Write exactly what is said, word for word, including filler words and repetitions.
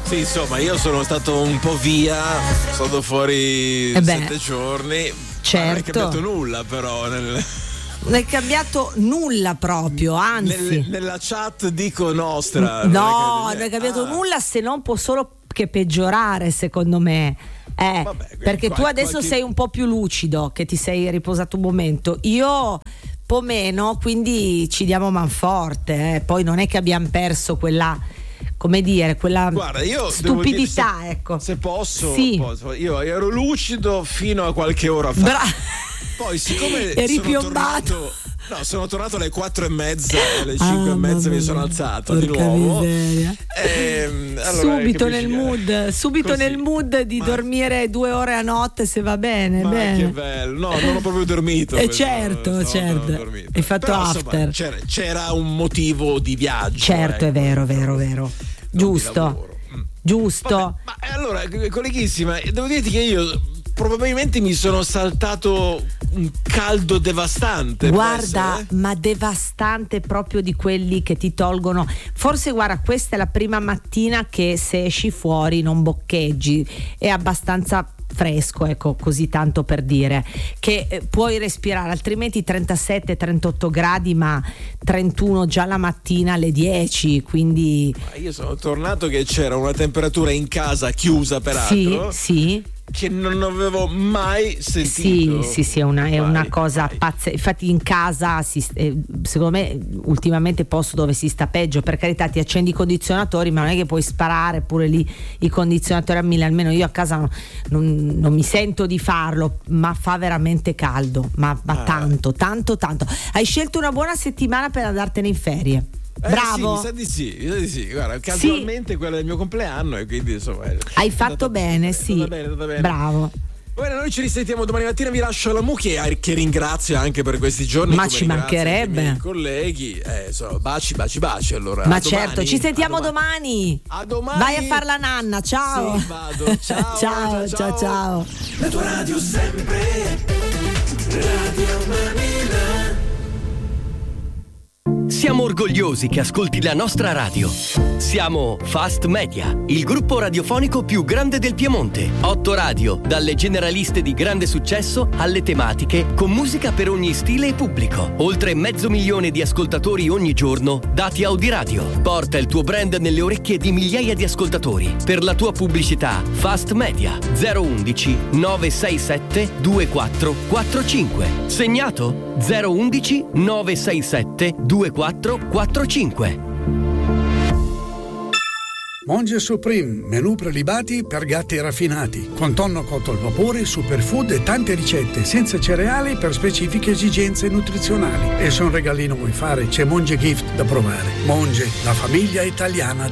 Sì, insomma, io sono stato un po' via, sono stato fuori Eh beh, sette giorni. certo. Non è cambiato nulla, però. Nel... Non è cambiato nulla proprio, anzi. Nel, nella chat dico nostra. No, non non è cambiato ah. nulla, se non può solo che peggiorare, secondo me. Eh, Vabbè, perché qual- tu adesso qualche... sei un po' più lucido, che ti sei riposato un momento. Io un po' meno, quindi ci diamo manforte. Eh. Poi non è che abbiamo perso quella, come dire, quella Guarda, io stupidità, dire, se, ecco. Se posso, sì. posso, io ero lucido fino a qualche ora fa. Bra- Poi siccome eri sono piombato. tornato, no, sono tornato alle quattro e mezza, alle cinque ah, e mezza mi mia. sono alzato Porca di nuovo. Ehm, allora, subito nel che... mood, subito Così. nel mood di Ma... dormire due ore a notte, se va bene. Ma bene. che bello, no, non ho proprio dormito. Eh questo, certo, no, certo. non ho dormito. Hai fatto Però, after. Insomma, c'era, c'era un motivo di viaggio. Certo, ecco. è vero, vero, vero. Giusto. Giusto. Vabbè, ma allora, colleghissima, devo dirti che io probabilmente mi sono saltato un caldo devastante. Guarda, ma devastante, proprio di quelli che ti tolgono. Forse guarda, questa è la prima mattina che se esci fuori non boccheggi, è abbastanza fresco, ecco, così tanto per dire che eh, puoi respirare, altrimenti trentasette trentotto gradi, ma trentuno già la mattina alle dieci, quindi Ma io sono tornato che c'era una temperatura in casa chiusa peraltro. sì, sì. Che non avevo mai sentito. Sì, sì, sì, è una, è mai, una cosa mai. pazza. Infatti in casa si, eh, secondo me ultimamente posto dove si sta peggio. Per carità, ti accendi i condizionatori, ma non è che puoi sparare pure lì i condizionatori a mille. Almeno io a casa non, non, non mi sento di farlo, ma fa veramente caldo, ma, ma Ah. tanto, tanto, tanto. Hai scelto una buona settimana per andartene in ferie. Eh, Bravo. Sì, mi sa di sì, mi sa di sì. Guarda, casualmente sì. Quella del mio compleanno e quindi insomma. Hai fatto bene, sì. È andata bene, è andata bene. Bravo. Bene, noi ci risentiamo domani mattina, vi lascio alla Mu che, che ringrazio anche per questi giorni. Ma come ci mancherebbe. I miei colleghi, eh, so, baci, baci, baci. Allora, ma a certo, domani, ci sentiamo a domani. domani. A domani. Vai a far la nanna, ciao. Sì, vado. Ciao, ciao, ciao, ciao. La tua radio sempre, Radio Manila. Siamo orgogliosi che ascolti la nostra radio. Siamo Fast Media, il gruppo radiofonico più grande del Piemonte. Otto radio, dalle generaliste di grande successo alle tematiche, con musica per ogni stile e pubblico. Oltre mezzo milione di ascoltatori ogni giorno, dati Audiradio. Porta il tuo brand nelle orecchie di migliaia di ascoltatori. Per la tua pubblicità, Fast Media zero undici nove sei sette due quattro quattro cinque. Segnato zero undici nove sei sette due quattro quattro cinque. Monge Supreme, menù prelibati per gatti raffinati, con tonno cotto al vapore, superfood e tante ricette senza cereali per specifiche esigenze nutrizionali. E se un regalino vuoi fare, c'è Monge Gift da provare. Monge, la famiglia italiana